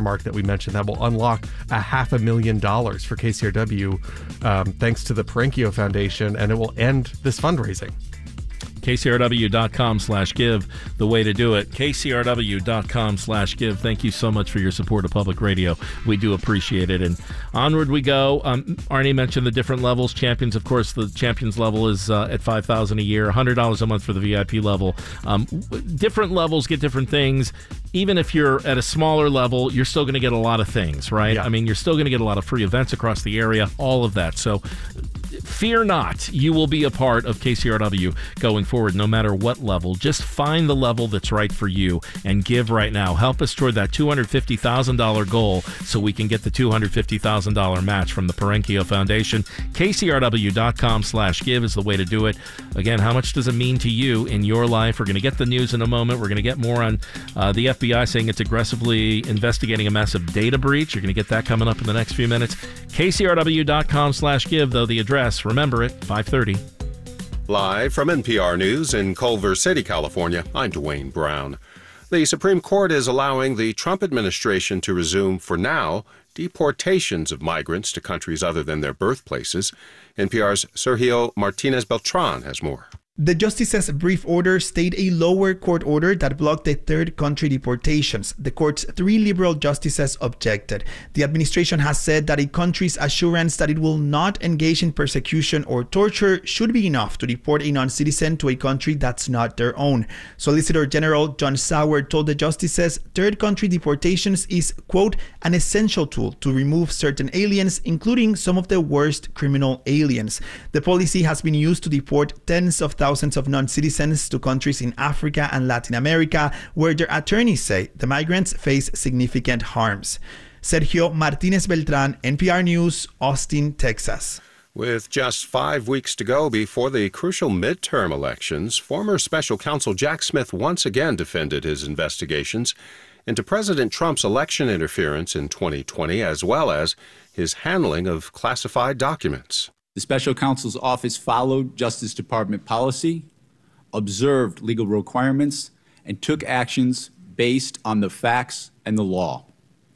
mark that we mentioned that will unlock $500,000 for KCRW thanks to the Parenkio Foundation, and it will end this fundraising. KCRW.com/give, the way to do it. KCRW.com/give. Thank you so much for your support of public radio. We do appreciate it. And onward we go. Arnie mentioned the different levels. Champions, of course, the Champions level is at $5,000 a year, $100 a month for the VIP level. Different levels get different things. Even if you're at a smaller level, you're still going to get a lot of things, right? Yeah. I mean, you're still going to get a lot of free events across the area, all of that. So fear not, you will be a part of KCRW going forward, no matter what level. Just find the level that's right for you and give right now. Help us toward that $250,000 goal so we can get the $250,000 match from the Parenkio Foundation. KCRW.com/give is the way to do it. Again, how much does it mean to you in your life? We're going to get the news in a moment. We're going to get more on the FBI saying it's aggressively investigating a massive data breach. You're going to get that coming up in the next few minutes. KCRW.com/give, though, the address. Remember it, 5:30. Live from NPR News in Culver City, California, I'm Dwayne Brown. The Supreme Court is allowing the Trump administration to resume, for now, deportations of migrants to countries other than their birthplaces. NPR's Sergio Martinez-Beltran has more. The justice's brief order stayed a lower court order that blocked the third country deportations. The court's 3 liberal justices objected. The administration has said that a country's assurance that it will not engage in persecution or torture should be enough to deport a non-citizen to a country that's not their own. Solicitor General John Sauer told the justices third country deportations is, quote, an essential tool to remove certain aliens, including some of the worst criminal aliens. The policy has been used to deport tens of thousands of non-citizens to countries in Africa and Latin America, where their attorneys say the migrants face significant harms. Sergio Martinez-Beltran, NPR News, Austin, Texas. With just 5 weeks to go before the crucial midterm elections, former special counsel Jack Smith once again defended his investigations into President Trump's election interference in 2020, as well as his handling of classified documents. The special counsel's office followed Justice Department policy, observed legal requirements, and took actions based on the facts and the law.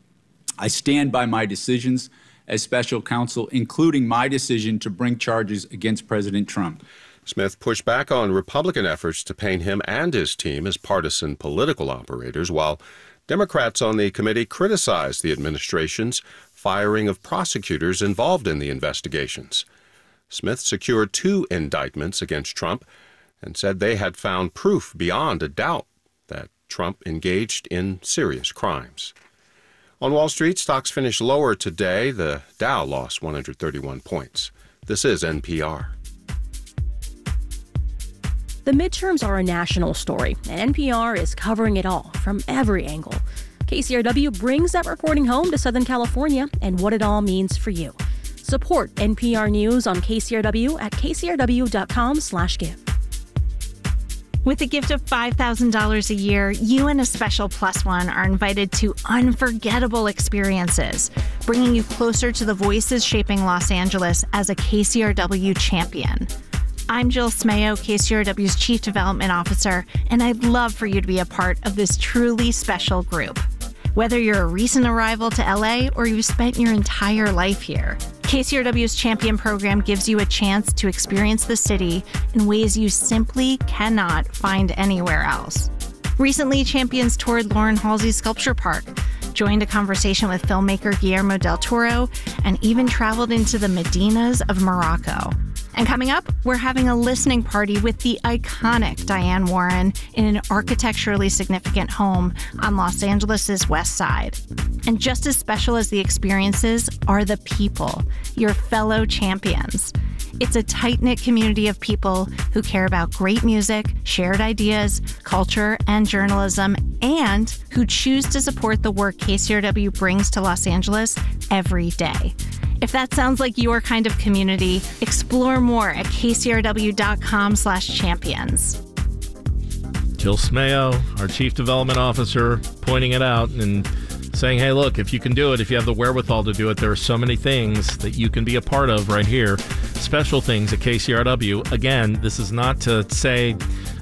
I stand by my decisions as special counsel, including my decision to bring charges against President Trump. Smith pushed back on Republican efforts to paint him and his team as partisan political operators, while Democrats on the committee criticized the administration's firing of prosecutors involved in the investigations. Smith secured 2 indictments against Trump and said they had found proof beyond a doubt that Trump engaged in serious crimes. On Wall Street, stocks finished lower today. The Dow lost 131 points. This is NPR. The midterms are a national story, and NPR is covering it all from every angle. KCRW brings that reporting home to Southern California and what it all means for you. Support NPR News on KCRW at kcrw.com/give. With a gift of $5,000 a year, you and a special plus one are invited to unforgettable experiences, bringing you closer to the voices shaping Los Angeles as a KCRW champion. I'm Jill Smayo, KCRW's Chief Development Officer, and I'd love for you to be a part of this truly special group. Whether you're a recent arrival to LA or you've spent your entire life here, KCRW's Champion program gives you a chance to experience the city in ways you simply cannot find anywhere else. Recently, Champions toured Lauren Halsey's Sculpture Park, joined a conversation with filmmaker Guillermo del Toro, and even traveled into the Medinas of Morocco. And coming up, we're having a listening party with the iconic Diane Warren in an architecturally significant home on Los Angeles' West Side. And just as special as the experiences are the people, your fellow champions. It's a tight-knit community of people who care about great music, shared ideas, culture, and journalism, and who choose to support the work KCRW brings to Los Angeles every day. If that sounds like your kind of community, explore more at kcrw.com/champions. Jill Smayo, our Chief Development Officer, pointing it out and saying, hey, look, if you can do it, if you have the wherewithal to do it, there are so many things that you can be a part of right here. Special things at KCRW. Again, this is not to say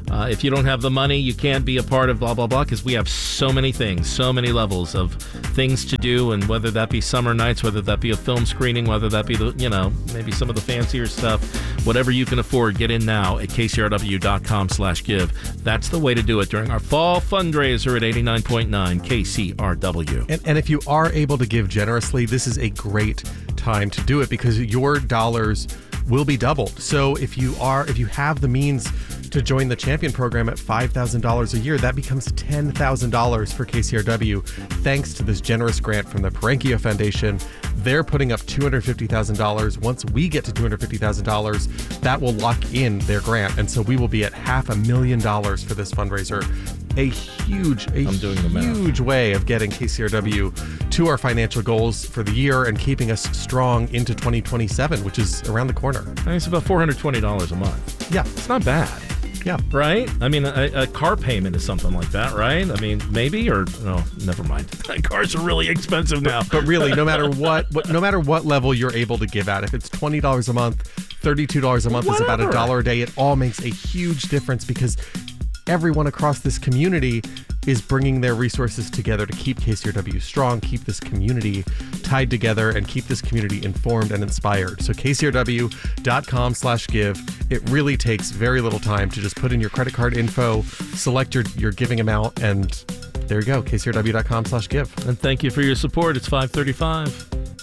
If you don't have the money, you can't be a part of blah, blah, blah, because we have so many things, so many levels of things to do, and whether that be summer nights, whether that be a film screening, whether that be, maybe some of the fancier stuff, whatever you can afford, get in now at kcrw.com/give. That's the way to do it during our fall fundraiser at 89.9 KCRW. And if you are able to give generously, this is a great time to do it because your dollars will be doubled. So if you have the means to join the Champion program at $5,000 a year, that becomes $10,000 for KCRW thanks to this generous grant from the Parenkio Foundation. They're putting up $250,000. Once we get to $250,000, that will lock in their grant. And so we will be at $500,000 for this fundraiser. A huge way of getting KCRW to our financial goals for the year and keeping us strong into 2027, which is around the corner. I think it's about $420 a month. Yeah. It's not bad. Yeah. Right? I mean, a car payment is something like that, right? I mean, maybe, or no, never mind. Cars are really expensive now. But really, no matter what level you're able to give at, if it's $20 a month, $32 a month is about $1 a day. It all makes a huge difference because everyone across this community is bringing their resources together to keep KCRW strong, keep this community tied together, and keep this community informed and inspired. So kcrw.com/give. It really takes very little time to just put in your credit card info, select your giving amount, and there you go, kcrw.com/give. And thank you for your support. It's 5:35.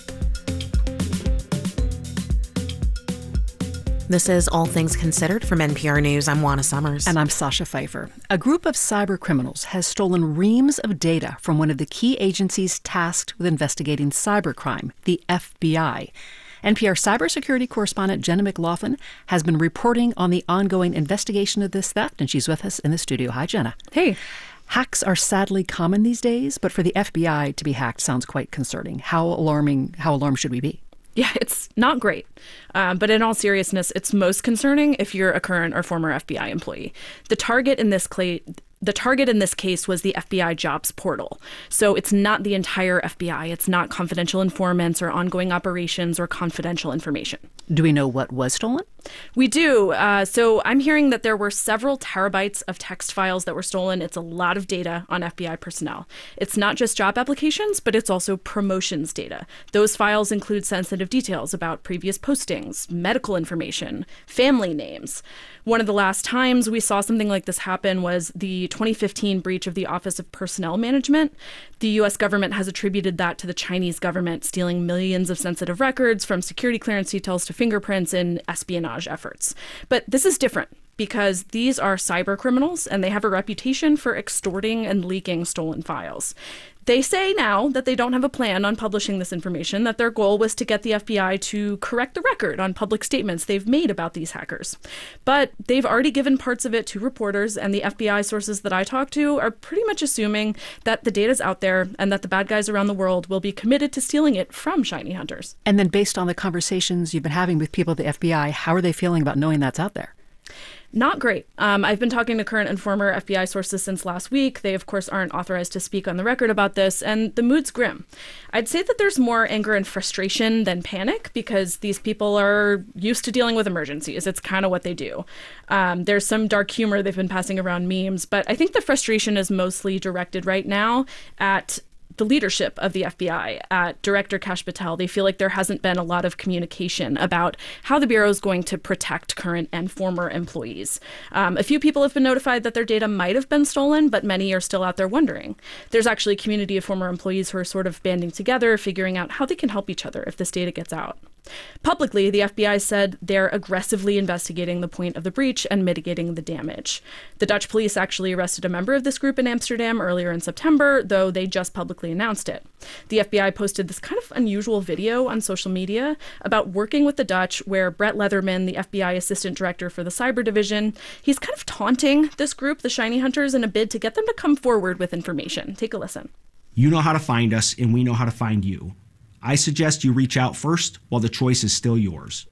This is All Things Considered from NPR News. I'm Juana Summers. And I'm Sasha Pfeiffer. A group of cyber criminals has stolen reams of data from one of the key agencies tasked with investigating cybercrime, the FBI. NPR cybersecurity correspondent Jenna McLaughlin has been reporting on the ongoing investigation of this theft, and she's with us in the studio. Hi, Jenna. Hey. Hacks are sadly common these days, but for the FBI to be hacked sounds quite concerning. How alarmed should we be? Yeah, it's not great. But in all seriousness, it's most concerning if you're a current or former FBI employee. The target in this case was the FBI jobs portal. So it's not the entire FBI. It's not confidential informants or ongoing operations or confidential information. Do we know what was stolen? We do. So I'm hearing that there were several terabytes of text files that were stolen. It's a lot of data on FBI personnel. It's not just job applications, but it's also promotions data. Those files include sensitive details about previous postings, medical information, family names. One of the last times we saw something like this happen was the 2015 breach of the Office of Personnel Management. The U.S. government has attributed that to the Chinese government stealing millions of sensitive records from security clearance details to fingerprints in espionage efforts. But this is different because these are cyber criminals and they have a reputation for extorting and leaking stolen files. They say now that they don't have a plan on publishing this information, that their goal was to get the FBI to correct the record on public statements they've made about these hackers. But they've already given parts of it to reporters, and the FBI sources that I talk to are pretty much assuming that the data's out there and that the bad guys around the world will be committed to stealing it from shiny hunters. And then based on the conversations you've been having with people at the FBI, how are they feeling about knowing that's out there? Not great. I've been talking to current and former FBI sources since last week. They, of course, aren't authorized to speak on the record about this, and the mood's grim. I'd say that there's more anger and frustration than panic because these people are used to dealing with emergencies. It's kind of what they do. There's some dark humor. They've been passing around memes, but I think the frustration is mostly directed right now at the leadership of the FBI, at Director Kash Patel. They feel like there hasn't been a lot of communication about how the Bureau is going to protect current and former employees. A few people have been notified that their data might have been stolen, but many are still out there wondering. There's actually a community of former employees who are sort of banding together, figuring out how they can help each other if this data gets out. Publicly, the FBI said they're aggressively investigating the point of the breach and mitigating the damage. The Dutch police actually arrested a member of this group in Amsterdam earlier in September, though they just publicly announced it. The FBI posted this kind of unusual video on social media about working with the Dutch, where Brett Leatherman, the FBI assistant director for the cyber division, he's kind of taunting this group, the Shiny Hunters, in a bid to get them to come forward with information. Take a listen. You know how to find us, and we know how to find you. I suggest you reach out first while the choice is still yours.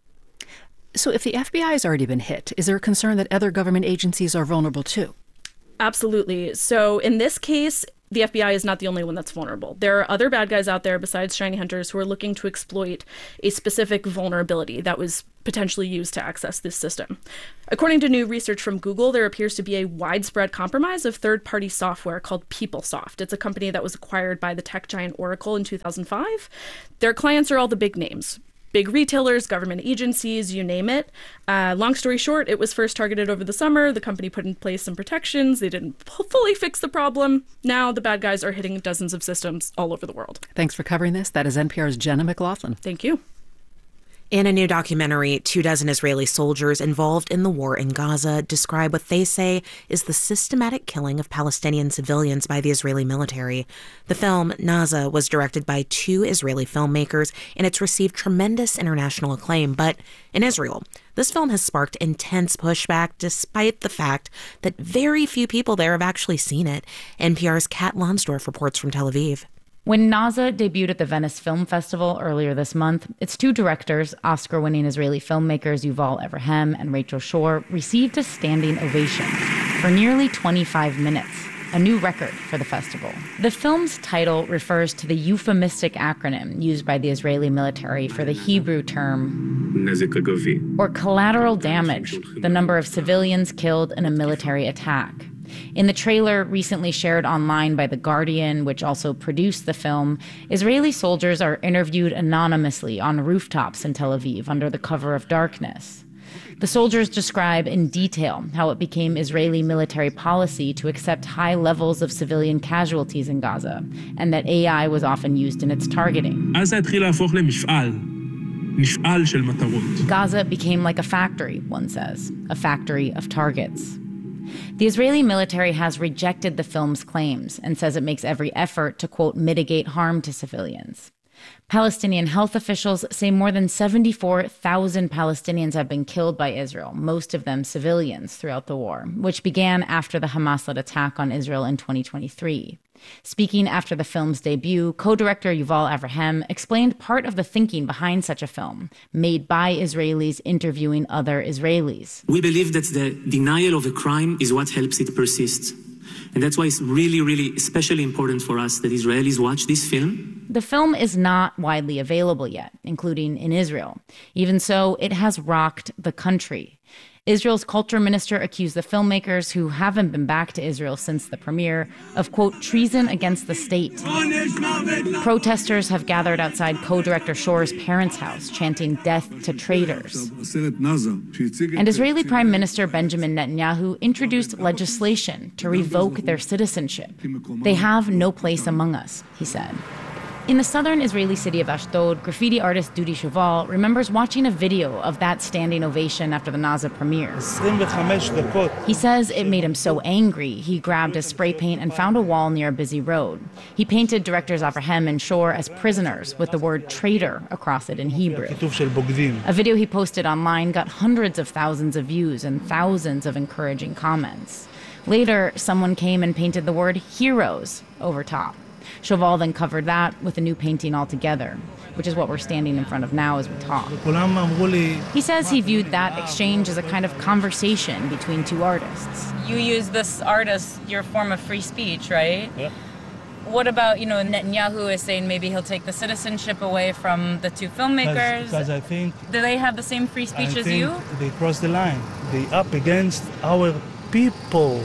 So if the FBI has already been hit, is there a concern that other government agencies are vulnerable too? Absolutely. So in this case, the FBI is not the only one that's vulnerable. There are other bad guys out there besides shiny hunters who are looking to exploit a specific vulnerability that was potentially used to access this system. According to new research from Google, there appears to be a widespread compromise of third-party software called PeopleSoft. It's a company that was acquired by the tech giant Oracle in 2005. Their clients are all the big names. Big retailers, government agencies, you name it. Long story short, it was first targeted over the summer. The company put in place some protections. They didn't fully fix the problem. Now the bad guys are hitting dozens of systems all over the world. Thanks for covering this. That is NPR's Jenna McLaughlin. Thank you. In a new documentary, 24 Israeli soldiers involved in the war in Gaza describe what they say is the systematic killing of Palestinian civilians by the Israeli military. The film, Naza, was directed by 2 Israeli filmmakers, and it's received tremendous international acclaim. But in Israel, this film has sparked intense pushback despite the fact that very few people there have actually seen it. NPR's Kat Lonsdorf reports from Tel Aviv. When Naza debuted at the Venice Film Festival earlier this month, its 2 directors, Oscar-winning Israeli filmmakers Yuval Avraham and Rachel Shor, received a standing ovation for nearly 25 minutes, a new record for the festival. The film's title refers to the euphemistic acronym used by the Israeli military for the Hebrew term or collateral damage, the number of civilians killed in a military attack. In the trailer recently shared online by The Guardian, which also produced the film, Israeli soldiers are interviewed anonymously on rooftops in Tel Aviv under the cover of darkness. The soldiers describe in detail how it became Israeli military policy to accept high levels of civilian casualties in Gaza, and that AI was often used in its targeting. Gaza became like a factory, one says, a factory of targets. The Israeli military has rejected the film's claims and says it makes every effort to, quote, mitigate harm to civilians. Palestinian health officials say more than 74,000 Palestinians have been killed by Israel, most of them civilians, throughout the war, which began after the Hamas-led attack on Israel in 2023. Speaking after the film's debut, co-director Yuval Avraham explained part of the thinking behind such a film, made by Israelis interviewing other Israelis. We believe that the denial of a crime is what helps it persist. And that's why it's really, really especially important for us that Israelis watch this film. The film is not widely available yet, including in Israel. Even so, it has rocked the country. Israel's culture minister accused the filmmakers, who haven't been back to Israel since the premiere, of, quote, treason against the state. Protesters have gathered outside co-director Shor's parents' house, chanting death to traitors. And Israeli Prime Minister Benjamin Netanyahu introduced legislation to revoke their citizenship. They have no place among us, he said. In the southern Israeli city of Ashdod, graffiti artist Dudi Shoval remembers watching a video of that standing ovation after the Naza premiere. He says it made him so angry, he grabbed his spray paint and found a wall near a busy road. He painted directors Avraham and Shor as prisoners with the word traitor across it in Hebrew. A video he posted online got hundreds of thousands of views and thousands of encouraging comments. Later, someone came and painted the word heroes over top. Shoval then covered that with a new painting altogether, which is what we're standing in front of now as we talk. He says he viewed that exchange as a kind of conversation between 2 artists. You use this art as your form of free speech, right? Yeah. What about, Netanyahu is saying maybe he'll take the citizenship away from the 2 filmmakers? Because I think... Do they have the same free speech as you? They cross the line. They up against our people,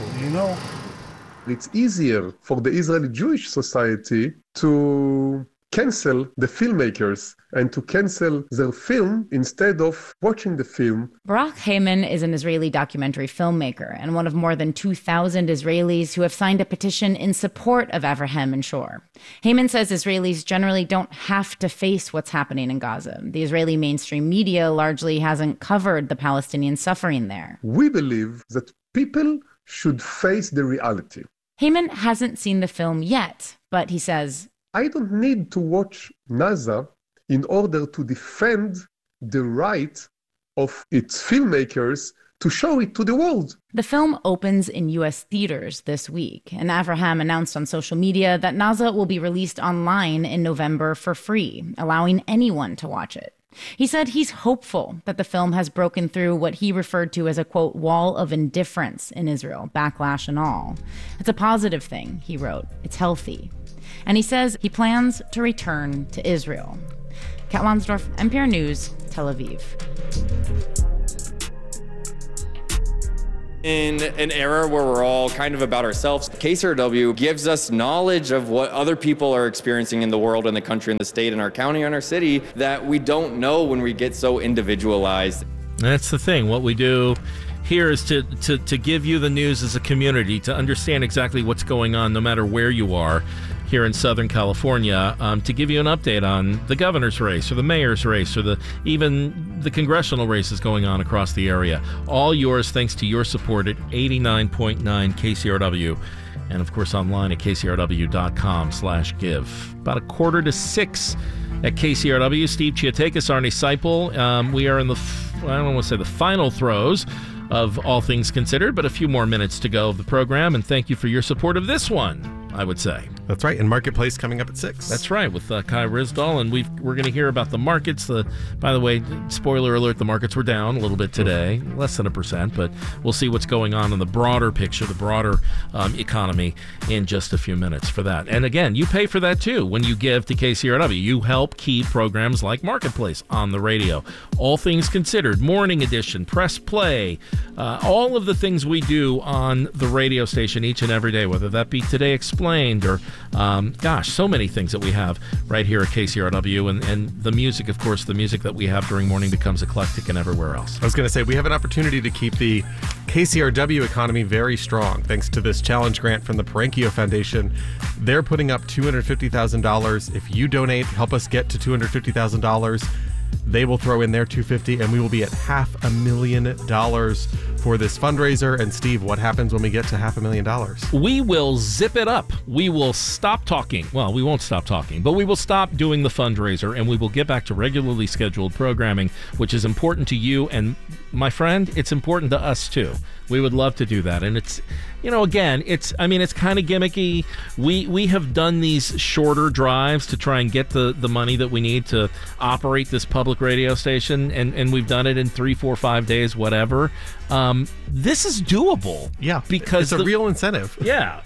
It's easier for the Israeli Jewish society to cancel the filmmakers and to cancel their film instead of watching the film. Barak Heyman is an Israeli documentary filmmaker and one of more than 2,000 Israelis who have signed a petition in support of Avraham and Shor. Heyman says Israelis generally don't have to face what's happening in Gaza. The Israeli mainstream media largely hasn't covered the Palestinian suffering there. We believe that people should face the reality. Heyman hasn't seen the film yet, but he says, I don't need to watch Naza in order to defend the right of its filmmakers to show it to the world. The film opens in U.S. theaters this week, and Avraham announced on social media that Naza will be released online in November for free, allowing anyone to watch it. He said he's hopeful that the film has broken through what he referred to as a, quote, wall of indifference in Israel, backlash and all. It's a positive thing, he wrote. It's healthy. And he says he plans to return to Israel. Kat Wansdorf, NPR News, Tel Aviv. In an era where we're all kind of about ourselves, KCRW gives us knowledge of what other people are experiencing in the world, in the country, in the state, in our county, in our city, that we don't know when we get so individualized. That's the thing. What we do here is to give you the news as a community, to understand exactly what's going on no matter where you are here in Southern California, to give you an update on the governor's race or the mayor's race or even the congressional races going on across the area. All yours thanks to your support at 89.9 KCRW. And of course online at kcrw.com/give. About 5:45 at KCRW. Steve Chiatakis, Arnie Seipel. We are in the final throes of All Things Considered, but a few more minutes to go of the program, and thank you for your support of this one, I would say. That's right, and Marketplace coming up at 6. That's right, with Kai Ryssdal, and we're going to hear about the markets. By the way, spoiler alert, the markets were down a little bit today, less than 1%, but we'll see what's going on in the broader picture, the broader economy in just a few minutes for that. And again, you pay for that too when you give to KCRW. You help keep programs like Marketplace on the radio. All Things Considered, Morning Edition, Press Play, all of the things we do on the radio station each and every day, whether that be Today Explained or so many things that we have right here at KCRW, and the music, of course, the music that we have during morning becomes eclectic and everywhere else. I was going to say, we have an opportunity to keep the KCRW economy very strong thanks to this challenge grant from the Parenkio Foundation. They're putting up $250,000. If you donate, help us get to $250,000. They will throw in their $250,000, and we will be at $500,000 for this fundraiser. And Steve, what happens when we get to $500,000? We will zip it up. We will stop talking. Well, we won't stop talking, but we will stop doing the fundraiser, and we will get back to regularly scheduled programming, which is important to you. And my friend, it's important to us too. We would love to do that. And it's, again, it's kind of gimmicky. We have done these shorter drives to try and get the money that we need to operate this public radio station, and we've done it in 3, 4, 5 days, whatever. This is doable. Yeah, because it's a real incentive. Yeah,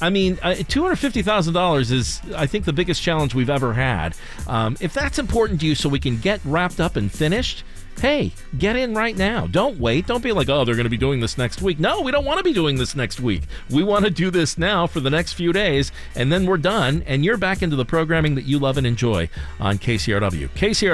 $250,000 is, I think, the biggest challenge we've ever had. If that's important to you so we can get wrapped up and finished, hey, get in right now. Don't wait. Don't be like, oh, they're going to be doing this next week. No, we don't want to be doing this next week. We want to do this now for the next few days, and then we're done, and you're back into the programming that you love and enjoy on KCRW.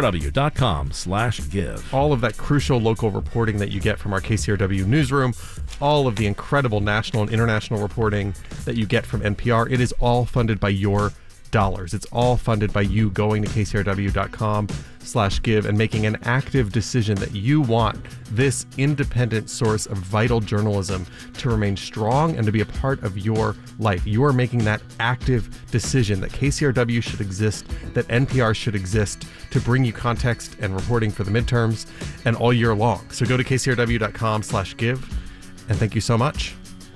KCRW.com/give. All of that crucial local reporting that you get from our KCRW newsroom, all of the incredible national and international reporting that you get from NPR, it is all funded by your dollars. It's all funded by you going to kcrw.com/give and making an active decision that you want this independent source of vital journalism to remain strong and to be a part of your life. You are making that active decision that KCRW should exist, that NPR should exist to bring you context and reporting for the midterms and all year long. So go to kcrw.com/give, and thank you so much.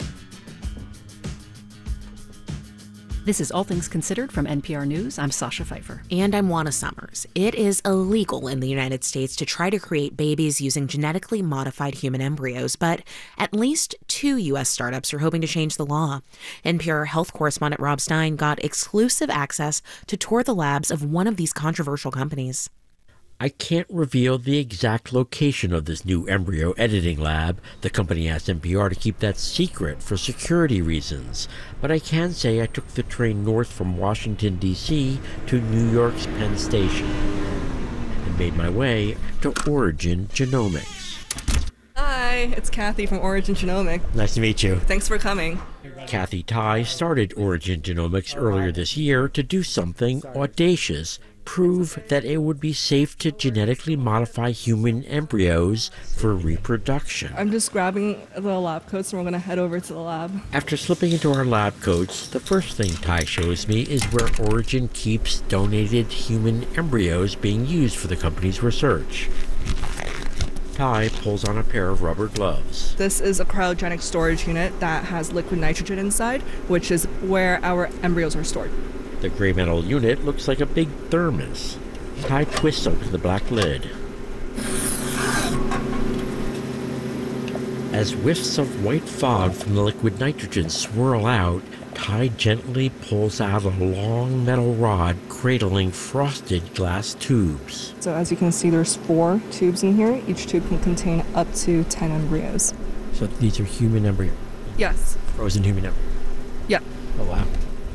This is All Things Considered from NPR News. I'm Sasha Pfeiffer. And I'm Juana Summers. It is illegal in the United States to try to create babies using genetically modified human embryos, but at least 2 U.S. startups are hoping to change the law. NPR health correspondent Rob Stein got exclusive access to tour the labs of one of these controversial companies. I can't reveal the exact location of this new embryo editing lab. The company asked NPR to keep that secret for security reasons. But I can say I took the train north from Washington, D.C. to New York's Penn Station and made my way to Origin Genomics. Hi, it's Kathy from Origin Genomics. Nice to meet you. Thanks for coming. Kathy Tai started Origin Genomics earlier this year to do something audacious. Prove that it would be safe to genetically modify human embryos for reproduction. I'm just grabbing the lab coats and we're going to head over to the lab. After slipping into our lab coats, the first thing Ty shows me is where Origin keeps donated human embryos being used for the company's research. Ty pulls on a pair of rubber gloves. This is a cryogenic storage unit that has liquid nitrogen inside, which is where our embryos are stored. The gray metal unit looks like a big thermos. Ty twists open the black lid. As whiffs of white fog from the liquid nitrogen swirl out, Ty gently pulls out a long metal rod cradling frosted glass tubes. So as you can see, there's 4 tubes in here. Each tube can contain up to 10 embryos. So these are human embryos? Yes. Frozen human embryos? Yeah. Oh, wow.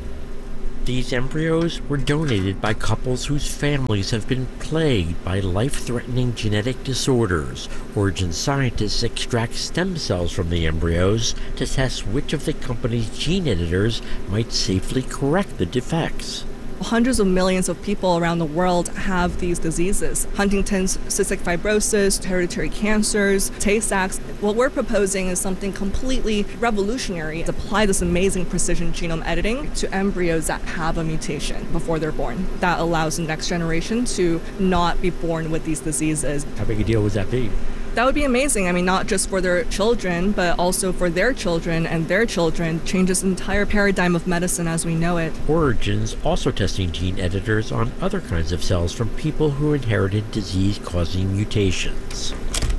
These embryos were donated by couples whose families have been plagued by life-threatening genetic disorders. Origin scientists extract stem cells from the embryos to test which of the company's gene editors might safely correct the defects. Hundreds of millions of people around the world have these diseases. Huntington's, cystic fibrosis, hereditary cancers, Tay-Sachs. What we're proposing is something completely revolutionary. Apply this amazing precision genome editing to embryos that have a mutation before they're born. That allows the next generation to not be born with these diseases. How big a deal would that be? That would be amazing. I mean, not just for their children, but also for their children and their children. Changes the entire paradigm of medicine as we know it. Origin's also testing gene editors on other kinds of cells from people who inherited disease-causing mutations.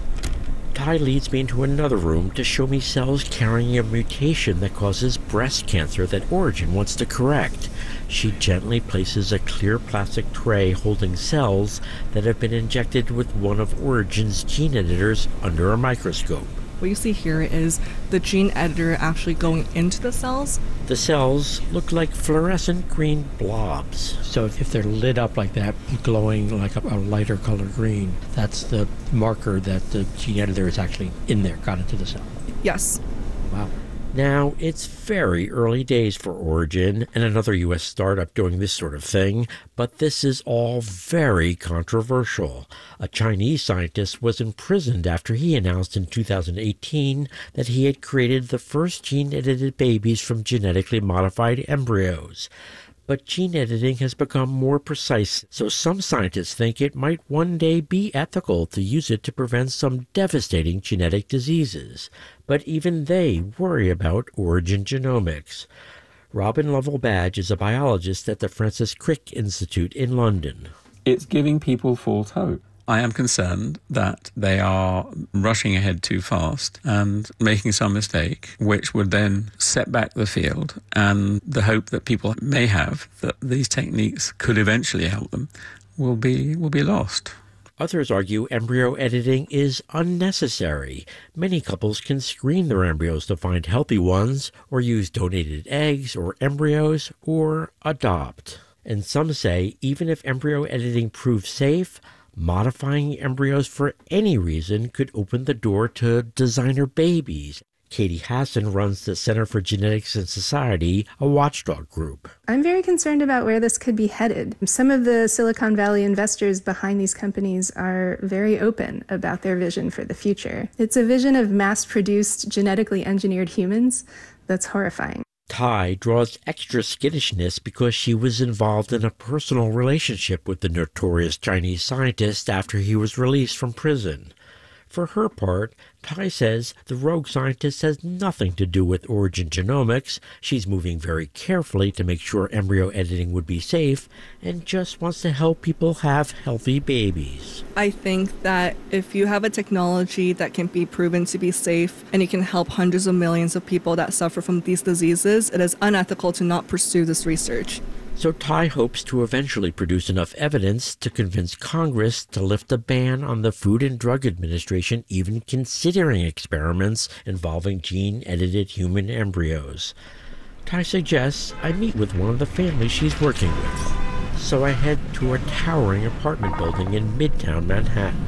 Ty leads me into another room to show me cells carrying a mutation that causes breast cancer that Origin wants to correct. She gently places a clear plastic tray holding cells that have been injected with one of Origin's gene editors under a microscope. What you see here is the gene editor actually going into the cells. The cells look like fluorescent green blobs. So if they're lit up like that, glowing like a lighter color green, that's the marker that the gene editor is actually in there, got into the cell. Yes. Wow. Now, it's very early days for Origin and another U.S. startup doing this sort of thing, but this is all very controversial. A Chinese scientist was imprisoned after he announced in 2018 that he had created the first gene-edited babies from genetically modified embryos. But gene editing has become more precise, so some scientists think it might one day be ethical to use it to prevent some devastating genetic diseases. But even they worry about Origin Genomics. Robin Lovell-Badge is a biologist at the Francis Crick Institute in London. It's giving people false hope. I am concerned that they are rushing ahead too fast and making some mistake, which would then set back the field, and the hope that people may have that these techniques could eventually help them will be lost. Others argue embryo editing is unnecessary. Many couples can screen their embryos to find healthy ones, or use donated eggs or embryos, or adopt. And some say even if embryo editing proves safe, modifying embryos for any reason could open the door to designer babies. Katie Hassan runs the Center for Genetics and Society, a watchdog group. I'm very concerned about where this could be headed. Some of the Silicon Valley investors behind these companies are very open about their vision for the future. It's a vision of mass-produced, genetically engineered humans that's horrifying. Ty draws extra skittishness because she was involved in a personal relationship with the notorious Chinese scientist after he was released from prison. For her part, Ty says the rogue scientist has nothing to do with Origin Genomics. She's moving very carefully to make sure embryo editing would be safe and just wants to help people have healthy babies. I think that if you have a technology that can be proven to be safe and you can help hundreds of millions of people that suffer from these diseases, it is unethical to not pursue this research. So Ty hopes to eventually produce enough evidence to convince Congress to lift a ban on the Food and Drug Administration even considering experiments involving gene-edited human embryos. Ty suggests I meet with one of the families she's working with. So I head to a towering apartment building in Midtown Manhattan.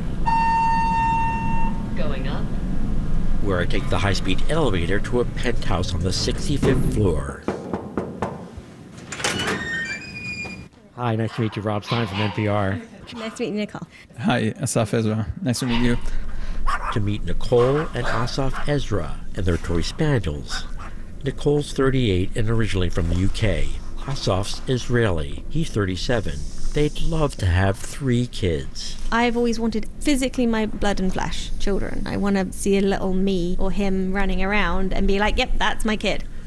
Going up? Where I take the high-speed elevator to a penthouse on the 65th floor. Hi, nice to meet you. Rob Stein from NPR. Nice to meet you, Nicole. Hi, Asaf Ezra. Nice to meet you. To meet Nicole and Asaf Ezra and their toy spaniels. Nicole's 38 and originally from the UK. Asaf's Israeli. He's 37. They'd love to have 3 kids. I've always wanted physically my blood and flesh children. I want to see a little me or him running around and be like, yep, that's my kid.